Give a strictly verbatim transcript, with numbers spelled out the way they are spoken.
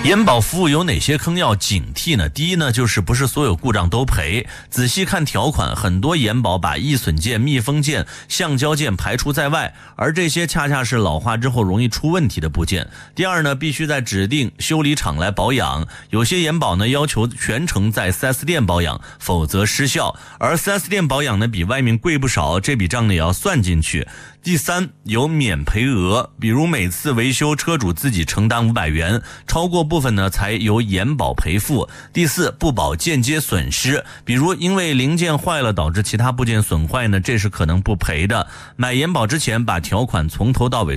延保服务有哪些坑要警惕呢？第一呢，就是不是所有故障都赔，仔细看条款，很多延保把易损件、密封件、橡胶件排除在外，而这些恰恰是老化之后容易出问题的部件。第二呢，必须在指定修理厂来保养，有些延保呢要求全程在 四 S 店保养，否则失效，而 四 S 店保养呢比外面贵不少，这笔账呢也要算进去。第三，有免赔额，比如每次维修车主自己承担五百元，超过部分呢才由延保赔付。第四，不保间接损失，比如因为零件坏了导致其他部件损坏呢，这是可能不赔的。买延保之前把条款从头到尾